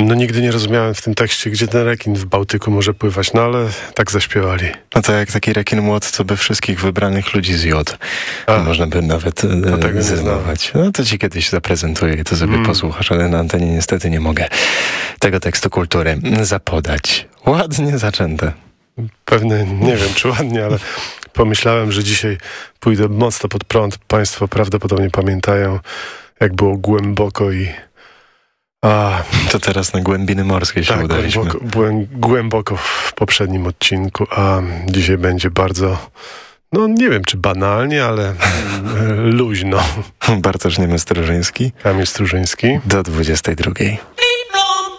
No nigdy nie rozumiałem w tym tekście, gdzie ten rekin w Bałtyku może pływać, no ale tak zaśpiewali. No to jak taki rekin młot, co by wszystkich wybranych ludzi zjadł. Można by nawet zrymować. No to ci kiedyś zaprezentuję i to sobie posłuchasz, ale na antenie niestety nie mogę tego tekstu kultury zapodać. Ładnie zaczęte. Pewnie, nie wiem czy ładnie, ale pomyślałem, że dzisiaj pójdę mocno pod prąd. Państwo prawdopodobnie pamiętają, jak było głęboko i... To teraz na głębiny morskie się udaliśmy. Głęboko w poprzednim odcinku, a dzisiaj będzie bardzo, no nie wiem czy banalnie, ale luźno. Bartosz Niemec-Strużyński. Kamil Strużyński. Do 22.